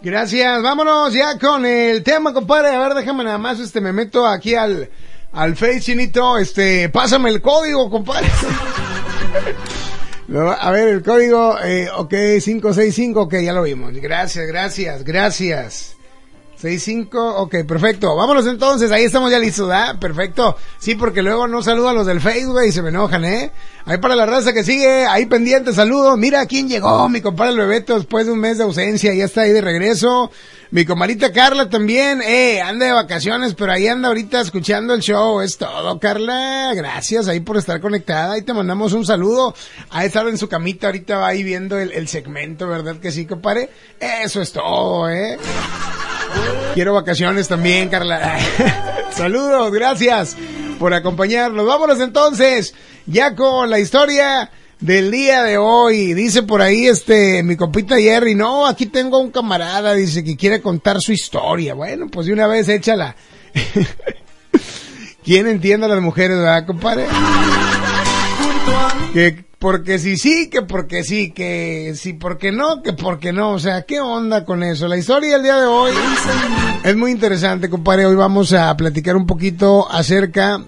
Gracias, vámonos ya con el tema, compadre. A ver, déjame nada más, me meto aquí al Face, Chinito, pásame el código, compadre. A ver, el código, ok, 565, ok, ya lo vimos. Gracias. 65, ok, perfecto. Vámonos entonces, ahí estamos ya listos, ¿verdad? Perfecto. Sí, porque luego no saludo a los del Facebook y se me enojan, ¿eh? Ahí para la raza que sigue, ahí pendiente, saludos. Mira quién llegó, mi compadre el Bebeto, después de un mes de ausencia, ya está ahí de regreso. Mi comadita Carla también, anda de vacaciones, pero ahí anda ahorita escuchando el show. Es todo, Carla. Gracias ahí por estar conectada. Ahí te mandamos un saludo. A estar en su camita, ahorita va ahí viendo el segmento, ¿verdad que sí, compadre? Eso es todo, Quiero vacaciones también, Carla. Saludos, gracias por acompañarnos. Vámonos entonces, ya con la historia del día de hoy. Dice por ahí mi compita Jerry, no, aquí tengo un camarada, dice que quiere contar su historia. Bueno, pues de una vez échala. ¿Quién entiende a las mujeres, verdad, compadre? Que porque sí, que porque sí, que sí, porque no, que porque no. O sea, ¿qué onda con eso? La historia del día de hoy es muy interesante, compadre. Hoy vamos a platicar un poquito acerca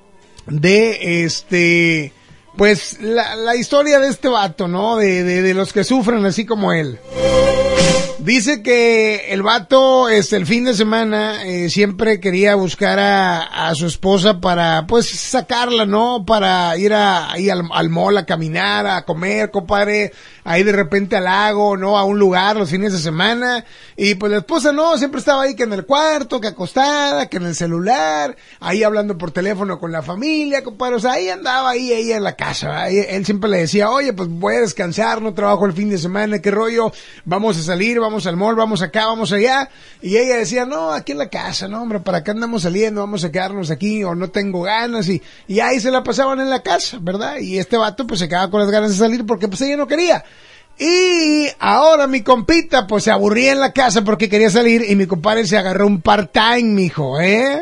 de pues la historia de este vato, ¿no? De los que sufren así como él. Dice que el vato, el fin de semana, siempre quería buscar a su esposa para, pues, sacarla, ¿no? Para ir ahí al mall a caminar, a comer, compadre, ahí de repente al lago, ¿no? A un lugar los fines de semana. Y pues la esposa, no, siempre estaba ahí que en el cuarto, que acostada, que en el celular, ahí hablando por teléfono con la familia, compadre. O sea, ahí andaba ahí ella en la casa, ¿verdad? Él siempre le decía, oye, pues voy a descansar, no trabajo el fin de semana, qué rollo, vamos a salir, vamos al mall, vamos acá, vamos allá. Y ella decía, no, aquí en la casa, no, hombre, ¿para qué andamos saliendo? Vamos a quedarnos aquí, o no tengo ganas. Y ahí se la pasaban en la casa, ¿verdad? Y este vato pues se quedaba con las ganas de salir porque pues ella no quería. Y ahora mi compita pues se aburría en la casa porque quería salir y mi compadre se agarró un part-time, mijo,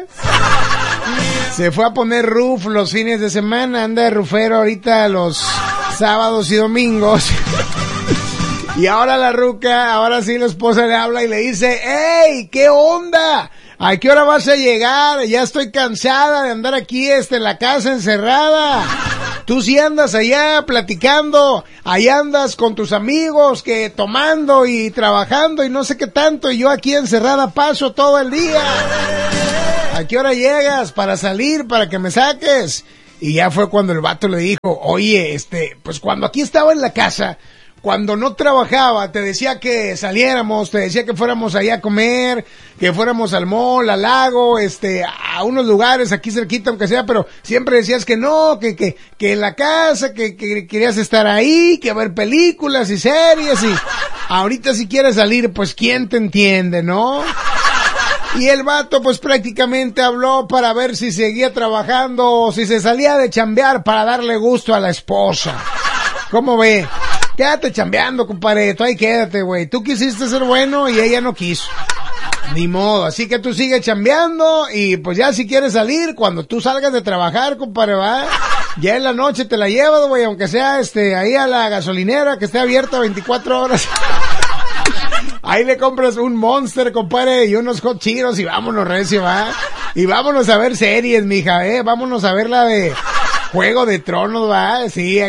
Se fue a poner roof los fines de semana, anda de rufero ahorita los sábados y domingos. Y ahora la ruca, ahora sí la esposa le habla y le dice, ¡ey! ¿Qué onda? ¿A qué hora vas a llegar? Ya estoy cansada de andar aquí en la casa encerrada. Tú sí andas allá platicando, allá andas con tus amigos que tomando y trabajando y no sé qué tanto, y yo aquí encerrada paso todo el día. ¿A qué hora llegas para salir, para que me saques? Y ya fue cuando el vato le dijo, oye, pues cuando aquí estaba en la casa, cuando no trabajaba, te decía que saliéramos, te decía que fuéramos allá a comer, que fuéramos al mall, al lago, a unos lugares aquí cerquita, aunque sea, pero siempre decías que no, que en la casa, que querías estar ahí, que ver películas y series, y ahorita si quieres salir, pues ¿quién te entiende, no? Y el vato pues prácticamente habló para ver si seguía trabajando o si se salía de chambear para darle gusto a la esposa. ¿Cómo ve? Quédate chambeando, compadre, tú ahí quédate, güey. Tú quisiste ser bueno y ella no quiso. Ni modo, así que tú sigue chambeando y pues ya si quieres salir, cuando tú salgas de trabajar, compadre, va, ya en la noche te la llevas, güey, aunque sea ahí a la gasolinera que esté abierta 24 horas. Ahí le compras un Monster, compadre, y unos Hot Cheetos y vámonos, recio, va. Y vámonos a ver series, mija, vámonos a ver la de Juego de Tronos, va. Sí,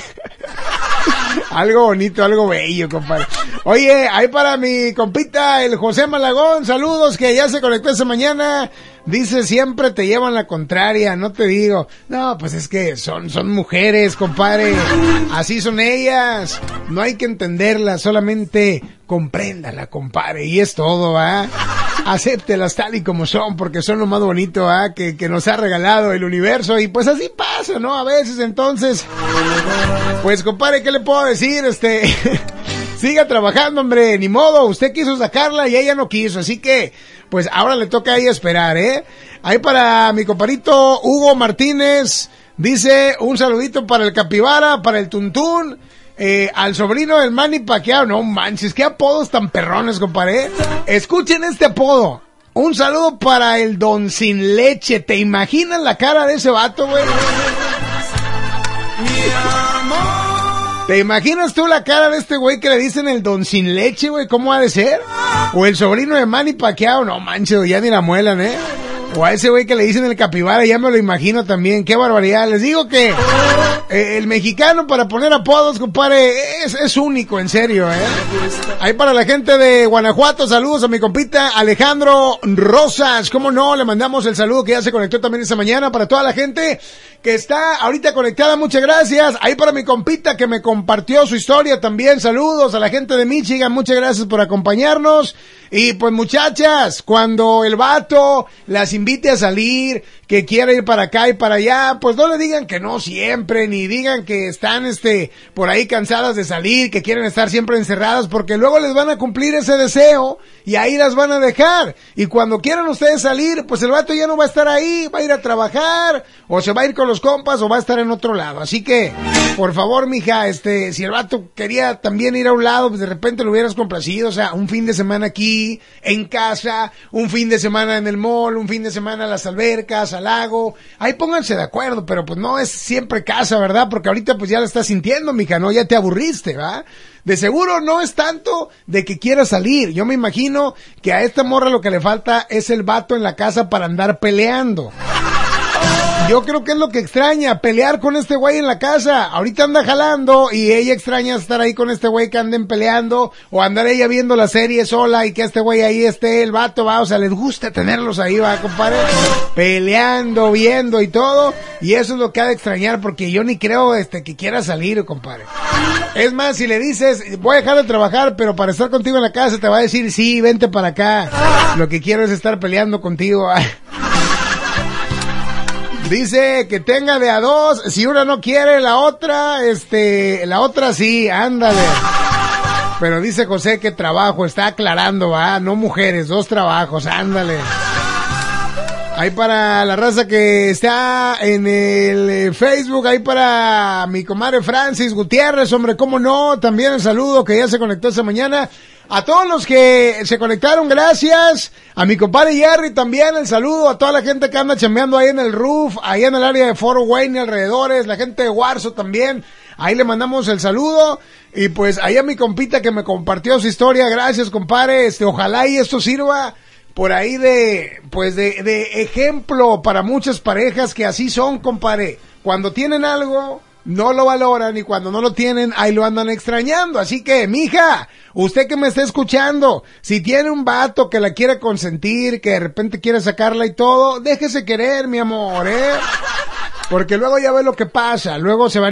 algo bonito, algo bello, compadre. Oye, ahí para mi compita, el José Malagón, saludos, que ya se conectó esta mañana. Dice, siempre te llevan la contraria, no te digo. No, pues es que son mujeres, compadre. Así son ellas. No hay que entenderlas, solamente compréndala, compadre. Y es todo, ¿va? Acéptelas tal y como son, porque son lo más bonito, ¿va? Que nos ha regalado el universo. Y pues así pasa, ¿no? A veces, entonces. Pues, compadre, ¿qué le puedo decir? Siga trabajando, hombre, ni modo. Usted quiso sacarla y ella no quiso, así que pues ahora le toca a ella esperar, Ahí para mi compadrito Hugo Martínez, dice un saludito para el Capibara, para el Tuntún, al sobrino del Manny Pacquiao. No manches, qué apodos tan perrones, compadre. Escuchen este apodo. Un saludo para el Don Sin Leche. ¿Te imaginas la cara de ese vato, güey? ¿Te imaginas tú la cara de este güey que le dicen el don sin leche, güey? ¿Cómo ha de ser? O el sobrino de Manny Pacquiao, no manches, ya ni la muelan, O a ese güey que le dicen el capibara, ya me lo imagino también. Qué barbaridad. Les digo que el mexicano para poner apodos, compadre, es único, en serio, Ahí para la gente de Guanajuato, saludos a mi compita Alejandro Rosas. ¿Cómo no? Le mandamos el saludo que ya se conectó también esta mañana. Para toda la gente que está ahorita conectada, muchas gracias. Ahí para mi compita que me compartió su historia también, saludos a la gente de Michigan, muchas gracias por acompañarnos. Y pues muchachas, cuando el vato las invite a salir, que quiera ir para acá y para allá, pues no le digan que no siempre, ni digan que están por ahí cansadas de salir, que quieren estar siempre encerradas, porque luego les van a cumplir ese deseo y ahí las van a dejar. Y cuando quieran ustedes salir, pues el vato ya no va a estar ahí, va a ir a trabajar, o se va a ir con los compas, o va a estar en otro lado. Así que, por favor, mija, si el vato quería también ir a un lado, pues de repente lo hubieras complacido, o sea, un fin de semana aquí, en casa, un fin de semana en el mall, un fin de semana a las albercas, al lago, ahí pónganse de acuerdo, pero pues no es siempre casa, ¿verdad? Porque ahorita pues ya la estás sintiendo, mija, ¿no? Ya te aburriste, ¿verdad? De seguro no es tanto de que quiera salir, yo me imagino que a esta morra lo que le falta es el vato en la casa para andar peleando. Yo creo que es lo que extraña, pelear con este güey en la casa. Ahorita anda jalando y ella extraña estar ahí con este güey que anden peleando, o andar ella viendo la serie sola y que este güey ahí esté, el vato, va, o sea, les gusta tenerlos ahí, va, compadre, peleando, viendo y todo, y eso es lo que ha de extrañar, porque yo ni creo que quiera salir, compadre. Es más, si le dices, voy a dejar de trabajar, pero para estar contigo en la casa, te va a decir, sí, vente para acá, lo que quiero es estar peleando contigo. Dice que tenga de a dos, si una no quiere, la otra sí, ándale. Pero dice José que trabajo, está aclarando, va, no mujeres, 2 trabajos, ándale. Ahí para la raza que está en el Facebook, ahí para mi comadre Francis Gutiérrez, hombre, cómo no, también el saludo que ya se conectó esta mañana. A todos los que se conectaron, gracias. A mi compadre Jerry también el saludo. A toda la gente que anda chambeando ahí en el roof, ahí en el área de Fort Wayne y alrededores. La gente de Warso también. Ahí le mandamos el saludo. Y pues ahí a mi compita que me compartió su historia. Gracias, compadre. Ojalá y esto sirva por ahí de ejemplo para muchas parejas que así son, compadre. Cuando tienen algo, no lo valoran, y cuando no lo tienen, ahí lo andan extrañando. Así que, mija, usted que me está escuchando, si tiene un vato que la quiere consentir, que de repente quiere sacarla y todo, déjese querer, mi amor, Porque luego ya ve lo que pasa, luego se van